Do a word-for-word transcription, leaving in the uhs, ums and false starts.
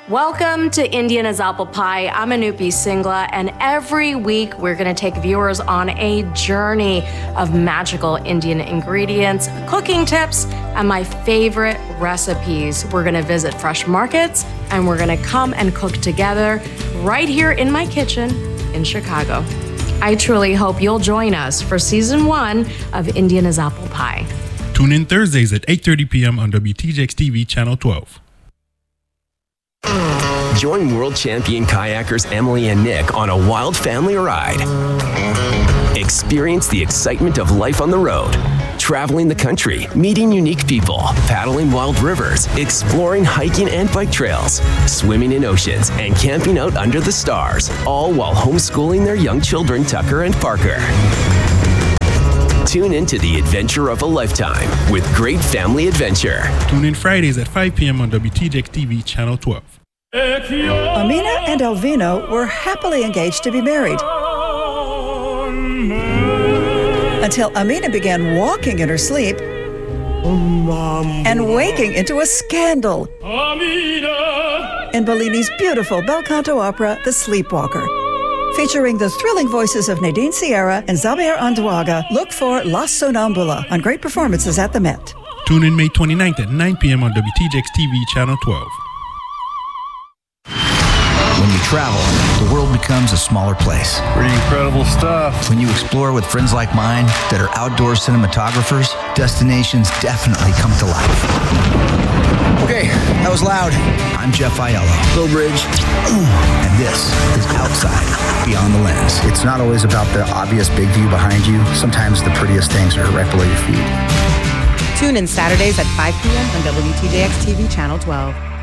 Welcome to Indian as Apple Pie. I'm Anupi Singla, and every week we're going to take viewers on a journey of magical Indian ingredients, cooking tips, and my favorite recipes. We're going to visit fresh markets, and we're going to come and cook together right here in my kitchen in Chicago. I truly hope you'll join us for season one of Indian as Apple Pie. Tune in Thursdays at eight thirty p.m. on W T J X T V Channel twelve. Join world champion kayakers Emily and Nick on a wild family ride. Experience the excitement of life on the road, traveling the country, meeting unique people, paddling wild rivers, exploring hiking and bike trails, swimming in oceans, and camping out under the stars, all while homeschooling their young children Tucker and Parker. Tune into the adventure of a lifetime with great family adventure. Tune in Fridays at five p.m. on W T J X T V Channel twelve. Amina and Alvino were happily engaged to be married until Amina began walking in her sleep and waking into a scandal in Bellini's beautiful bel canto opera, The Sleepwalker. Featuring the thrilling voices of Nadine Sierra and Zaber Anduaga, look for La Sonambula on Great Performances at the Met. Tune in May twenty-ninth at nine p.m. on W T J X T V Channel twelve. When you travel, the world becomes a smaller place. Pretty incredible stuff. When you explore with friends like mine that are outdoor cinematographers, destinations definitely come to life. Okay, that was loud. I'm Jeff Aiello. Bill Bridge. And this is Outside, Beyond the Lens. It's not always about the obvious big view behind you. Sometimes the prettiest things are right below your feet. Tune in Saturdays at five p.m. on W T J X T V Channel twelve.